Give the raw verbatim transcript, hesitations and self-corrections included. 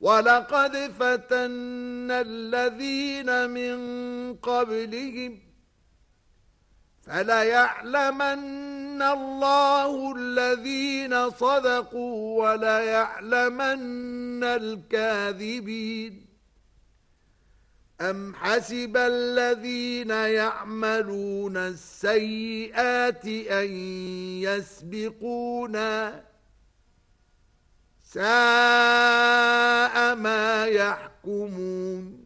وَلَقَدْ فَتَنَّا الَّذِينَ مِنْ قَبْلِهِمْ فَلَيَعْلَمَنَّ اللَّهُ الَّذِينَ صَدَقُوا وَلَيَعْلَمَنَّ الْكَاذِبِينَ أَمْ حَسِبَ الَّذِينَ يَعْمَلُونَ السَّيِّئَاتِ أَنْ يَسْبِقُونَا سَاءَ مَا يَحْكُمُونَ